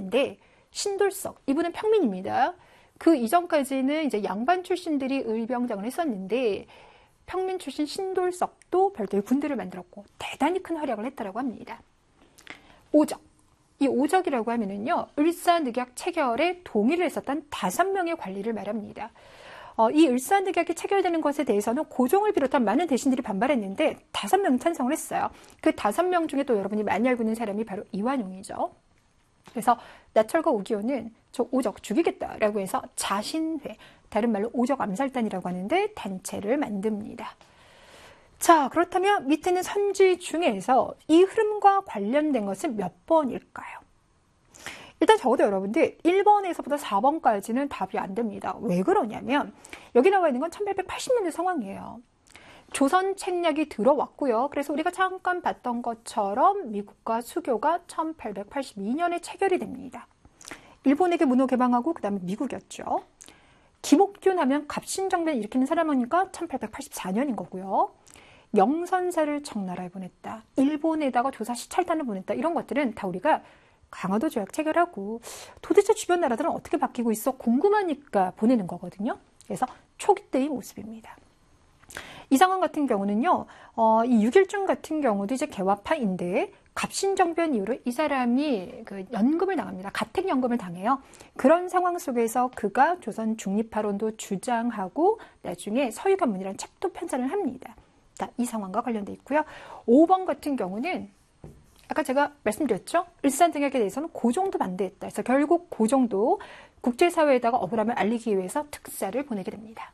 건데 신돌석, 이분은 평민입니다. 그 이전까지는 이제 양반 출신들이 의병장을 했었는데 평민 출신 신돌석도 별도의 군대를 만들었고 대단히 큰 활약을 했다라고 합니다. 오적. 이 오적이라고 하면은요, 을사늑약 체결에 동의를 했었던 5명의 관리를 말합니다. 이 을사늑약이 체결되는 것에 대해서는 고종을 비롯한 많은 대신들이 반발했는데 5명이 찬성을 했어요. 그 5명 중에 또 여러분이 많이 알고 있는 사람이 바로 이완용이죠. 그래서 나철과 오기호는 저 오적 죽이겠다라고 해서 자신회, 다른 말로 오적 암살단이라고 하는데 단체를 만듭니다. 자, 그렇다면 밑에 있는 선지 중에서 이 흐름과 관련된 것은 몇 번일까요? 일단 적어도 여러분들 1번에서부터 4번까지는 답이 안 됩니다. 왜 그러냐면 여기 나와 있는 건 1880년대 상황이에요. 조선 책략이 들어왔고요. 그래서 우리가 잠깐 봤던 것처럼 미국과 수교가 1882년에 체결이 됩니다. 일본에게 문호 개방하고 그 다음에 미국이었죠. 김옥균 하면 갑신정변을 일으키는 사람이니까 1884년인 거고요. 명선사를 청나라에 보냈다. 일본에다가 조사 시찰단을 보냈다. 이런 것들은 다 우리가 강화도 조약 체결하고 도대체 주변 나라들은 어떻게 바뀌고 있어 궁금하니까 보내는 거거든요. 그래서 초기 때의 모습입니다. 이 상황 같은 경우는요, 이 6.1중 같은 경우도 이제 개화파인데 갑신정변 이후로 이 사람이 그 연금을 당합니다. 가택연금을 당해요. 그런 상황 속에서 그가 조선 중립화론도 주장하고 나중에 서유관문이라는 책도 편찬을 합니다. 자, 이 상황과 관련돼 있고요. 5번 같은 경우는 아까 제가 말씀드렸죠? 을사늑약에 대해서는 고종도 반대했다. 그래서 결국 고종도 국제사회에다가 억울함을 알리기 위해서 특사를 보내게 됩니다.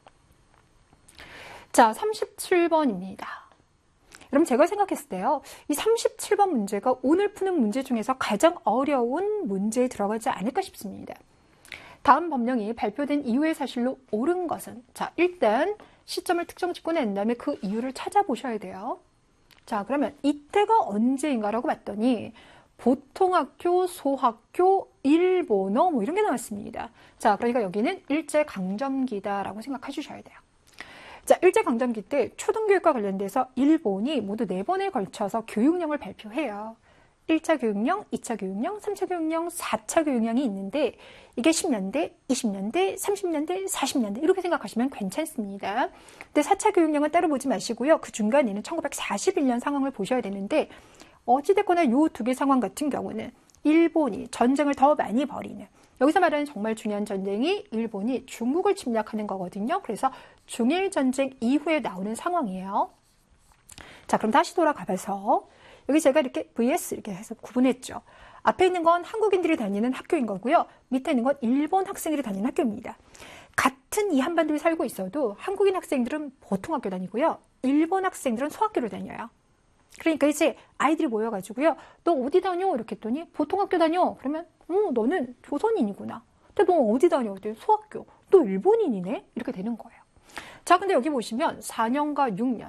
자, 37번입니다. 여러분 제가 생각했을 때요. 이 37번 문제가 오늘 푸는 문제 중에서 가장 어려운 문제에 들어가지 않을까 싶습니다. 다음 법령이 발표된 이후의 사실로 옳은 것은, 자, 일단 시점을 특정 짓고 난 다음에 그 이유를 찾아보셔야 돼요. 자, 그러면 이때가 언제인가라고 봤더니 보통학교, 소학교, 일본어 뭐 이런 게 나왔습니다. 자, 그러니까 여기는 일제강점기다라고 생각해 주셔야 돼요. 자, 일제강점기 때 초등교육과 관련돼서 일본이 모두 4번에 걸쳐서 교육령을 발표해요. 1차 교육령, 2차 교육령, 3차 교육령, 4차 교육령이 있는데 이게 10년대, 20년대, 30년대, 40년대 이렇게 생각하시면 괜찮습니다. 근데 4차 교육령은 따로 보지 마시고요. 그 중간에는 1941년 상황을 보셔야 되는데 어찌됐거나 이 2개 상황 같은 경우는 일본이 전쟁을 더 많이 벌이는, 여기서 말하는 정말 중요한 전쟁이 일본이 중국을 침략하는 거거든요. 그래서 중일전쟁 이후에 나오는 상황이에요. 자, 그럼 다시 돌아가봐서 여기 제가 이렇게 VS 이렇게 해서 구분했죠. 앞에 있는 건 한국인들이 다니는 학교인 거고요. 밑에 있는 건 일본 학생들이 다니는 학교입니다. 같은 이 한반도에 살고 있어도 한국인 학생들은 보통 학교 다니고요. 일본 학생들은 소학교를 다녀요. 그러니까 이제 아이들이 모여가지고요. 너 어디 다녀? 이렇게 했더니 보통 학교 다녀. 그러면 너는 조선인이구나. 근데 너 어디 다녀? 소학교. 너 일본인이네? 이렇게 되는 거예요. 자, 근데 여기 보시면 4년과 6년.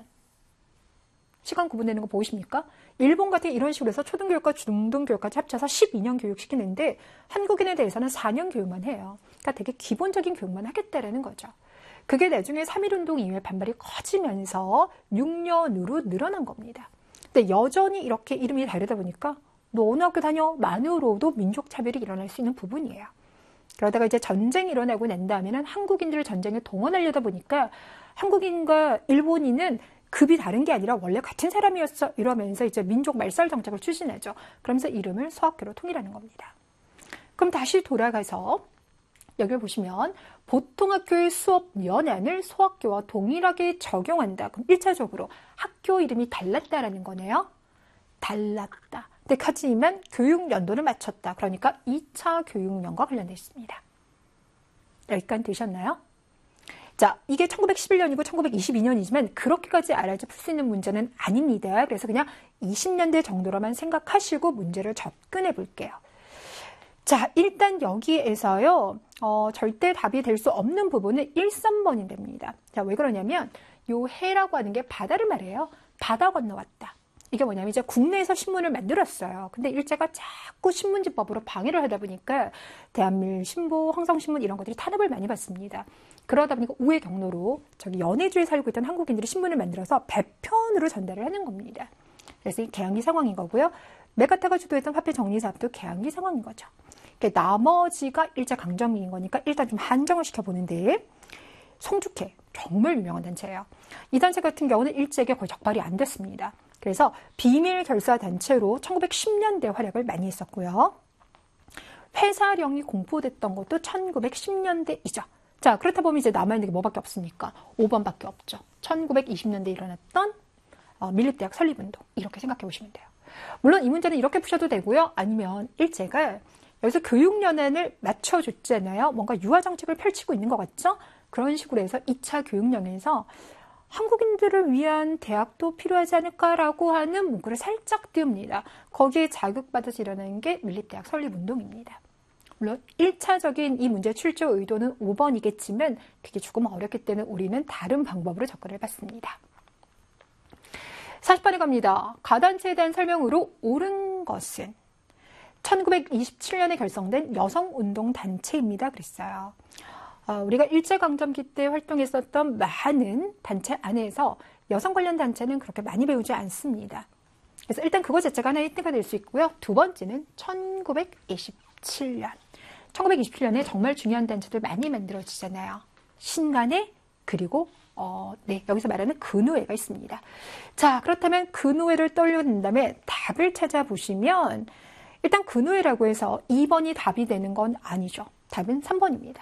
시간 구분되는 거 보이십니까? 일본 같은 이런 식으로 해서 초등교육과 중등교육까지 합쳐서 12년 교육시키는데 한국인에 대해서는 4년 교육만 해요. 그러니까 되게 기본적인 교육만 하겠다라는 거죠. 그게 나중에 3.1운동 이후에 반발이 커지면서 6년으로 늘어난 겁니다. 근데 여전히 이렇게 이름이 다르다 보니까 너 어느 학교 다녀? 만으로도 민족차별이 일어날 수 있는 부분이에요. 그러다가 이제 전쟁이 일어나고 난 다음에는 한국인들을 전쟁에 동원하려다 보니까 한국인과 일본인은 급이 다른 게 아니라 원래 같은 사람이었어 이러면서 이제 민족 말살 정책을 추진하죠. 그러면서 이름을 소학교로 통일하는 겁니다. 그럼 다시 돌아가서 여기 보시면 보통학교의 수업 연한을 소학교와 동일하게 적용한다. 그럼 1차적으로 학교 이름이 달랐다라는 거네요. 달랐다. 근데 하지만 교육 연도를 맞췄다. 그러니까 2차 교육령과 관련되어 있습니다. 여기까지 되셨나요? 자, 이게 1911년이고 1922년이지만 그렇게까지 알아야지 풀 수 있는 문제는 아닙니다. 그래서 그냥 20년대 정도로만 생각하시고 문제를 접근해 볼게요. 자, 일단 여기에서요, 절대 답이 될 수 없는 부분은 1, 3번이 됩니다. 자, 왜 그러냐면 요 해라고 하는 게 바다를 말해요. 바다 건너왔다. 이게 뭐냐면 이제 국내에서 신문을 만들었어요. 근데 일제가 자꾸 신문지법으로 방해를 하다 보니까 대한민신보, 황성신문 이런 것들이 탄압을 많이 받습니다. 그러다 보니까 우회 경로로 저기 연해주에 살고 있던 한국인들이 신문을 만들어서 배편으로 전달을 하는 겁니다. 그래서 이 개항기 상황인 거고요. 메가타가 주도했던 화폐 정리 사업도 개항기 상황인 거죠. 나머지가 일제강점기인 거니까 일단 좀 한정을 시켜보는데, 송주회 정말 유명한 단체예요. 이 단체 같은 경우는 일제에게 거의 적발이 안 됐습니다. 그래서 비밀 결사 단체로 1910년대 활약을 많이 했었고요. 회사령이 공포됐던 것도 1910년대이죠. 자, 그렇다 보면 이제 남아있는 게 뭐밖에 없습니까? 5번밖에 없죠. 1920년대에 일어났던 밀립대학 설립운동, 이렇게 생각해 보시면 돼요. 물론 이 문제는 이렇게 푸셔도 되고요. 아니면 일제가 여기서 교육연한을 맞춰줬잖아요. 뭔가 유화정책을 펼치고 있는 것 같죠? 그런 식으로 해서 2차 교육령에서 한국인들을 위한 대학도 필요하지 않을까라고 하는 문구를 살짝 띄웁니다. 거기에 자극받아서 일어난 게 밀립대학 설립운동입니다. 물론 1차적인 이 문제 출조 의도는 5번이겠지만 그게 조금 어렵기 때문에 우리는 다른 방법으로 접근을 해봤습니다. 40번에 갑니다. 가단체에 대한 설명으로 옳은 것은 1927년에 결성된 여성운동단체입니다. 그랬어요. 우리가 일제강점기 때 활동했었던 많은 단체 안에서 여성 관련 단체는 그렇게 많이 배우지 않습니다. 그래서 일단 그거 자체가 하나의 힌트가 될 수 있고요. 두 번째는 1927년. 1927년에 정말 중요한 단체들 많이 만들어지잖아요. 신간회, 그리고 여기서 말하는 근호회가 있습니다. 자, 그렇다면 근호회를 떠올린 다음에 답을 찾아보시면 일단 근호회라고 해서 2번이 답이 되는 건 아니죠. 답은 3번입니다.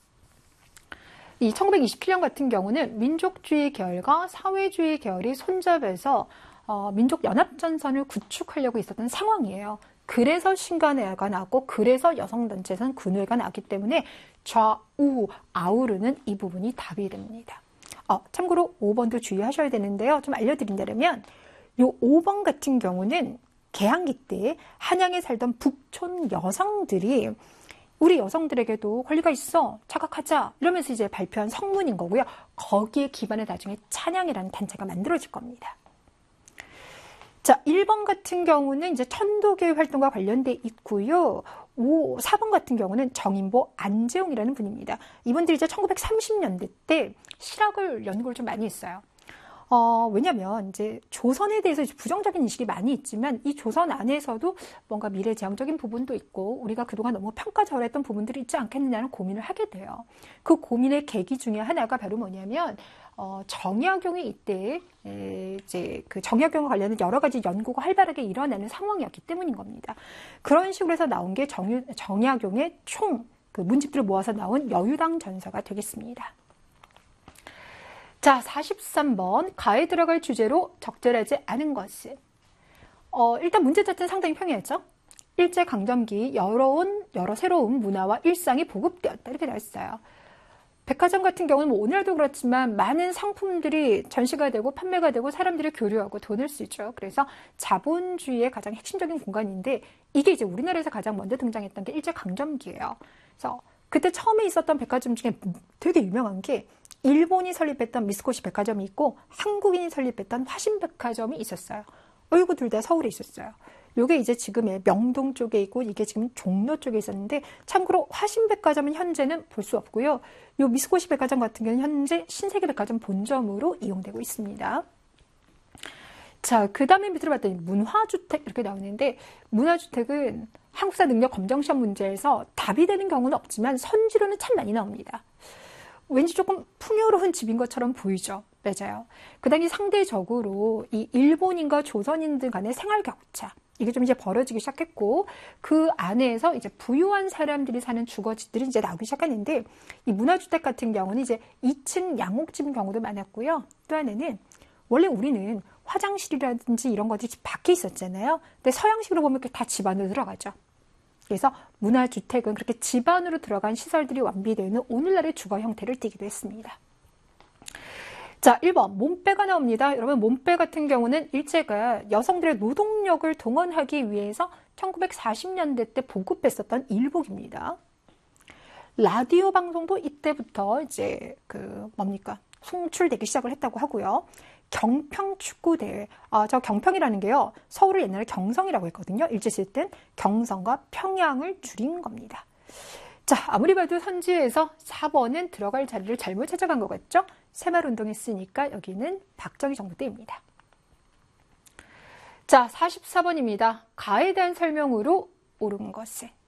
이 1927년 같은 경우는 민족주의 계열과 사회주의 계열이 손잡아서 민족연합전선을 구축하려고 있었던 상황이에요. 그래서 신간회가 나왔고 그래서 여성단체에서는 근호회가 나왔기 때문에 좌우 아우르는 이 부분이 답이 됩니다. 참고로 5번도 주의하셔야 되는데요. 좀 알려드린다면 이 5번 같은 경우는 개항기 때 한양에 살던 북촌 여성들이 우리 여성들에게도 권리가 있어, 자각하자 이러면서 이제 발표한 성문인 거고요. 거기에 기반해 나중에 찬양이라는 단체가 만들어질 겁니다. 자, 1번 같은 경우는 이제 천도교회 활동과 관련돼 있고요. 4번 같은 경우는 정인보 안재홍이라는 분입니다. 이분들이 이제 1930년대 때 실학을 연구를 좀 많이 했어요. 왜냐면 이제 조선에 대해서 부정적인 인식이 많이 있지만 이 조선 안에서도 뭔가 미래지향적인 부분도 있고 우리가 그동안 너무 평가절하했던 부분들이 있지 않겠느냐는 고민을 하게 돼요. 그 고민의 계기 중에 하나가 바로 뭐냐면 정약용이 이때 이제 그 정약용과 관련된 여러 가지 연구가 활발하게 일어나는 상황이었기 때문인 겁니다. 그런 식으로 해서 나온 게 정약용의 총 그 문집들을 모아서 나온 여유당 전서가 되겠습니다. 자, 43번 가에 들어갈 주제로 적절하지 않은 것은 일단 문제 자체는 상당히 평이하죠. 일제강점기 여러 새로운 문화와 일상이 보급되었다 이렇게 나와 있어요. 백화점 같은 경우는 뭐 오늘도 그렇지만 많은 상품들이 전시가 되고 판매가 되고 사람들이 교류하고 돈을 쓰죠. 그래서 자본주의의 가장 핵심적인 공간인데 이게 이제 우리나라에서 가장 먼저 등장했던 게 일제강점기예요. 그래서 그때 처음에 있었던 백화점 중에 되게 유명한 게 일본이 설립했던 미쓰고시 백화점이 있고 한국인이 설립했던 화신백화점이 있었어요. 이거 둘 다 서울에 있었어요. 요게 이제 지금의 명동 쪽에 있고 이게 지금 종로 쪽에 있었는데 참고로 화신백화점은 현재는 볼 수 없고요. 요 미쓰고시 백화점 같은 경우는 현재 신세계백화점 본점으로 이용되고 있습니다. 자, 그 다음에 밑으로 봤더니 문화주택 이렇게 나오는데 문화주택은 한국사 능력 검정시험 문제에서 답이 되는 경우는 없지만 선지로는 참 많이 나옵니다. 왠지 조금 풍요로운 집인 것처럼 보이죠. 맞아요. 그 당시 상대적으로 이 일본인과 조선인들 간의 생활 격차 이게 좀 이제 벌어지기 시작했고 그 안에서 이제 부유한 사람들이 사는 주거지들이 이제 나오기 시작하는데 이 문화주택 같은 경우는 이제 2층 양옥집인 경우도 많았고요. 또 하나는 원래 우리는 화장실이라든지 이런 것들이 집 밖에 있었잖아요. 근데 서양식으로 보면 다 집 안으로 들어가죠. 그래서 문화주택은 그렇게 집 안으로 들어간 시설들이 완비되는 오늘날의 주거 형태를 띠기도 했습니다. 자, 1번 몸빼가 나옵니다. 여러분 몸빼 같은 경우는 일제가 여성들의 노동력을 동원하기 위해서 1940년대 때 보급했었던 일복입니다. 라디오 방송도 이때부터 이제 송출되기 시작을 했다고 하고요. 경평축구대회. 저 경평이라는 게요. 서울을 옛날에 경성이라고 했거든요. 일제시대 땐 경성과 평양을 줄인 겁니다. 자, 아무리 봐도 선지에서 4번은 들어갈 자리를 잘못 찾아간 것 같죠? 새마을운동 했으니까 여기는 박정희 정부 때입니다. 자, 44번입니다. 가에 대한 설명으로 옳은 것은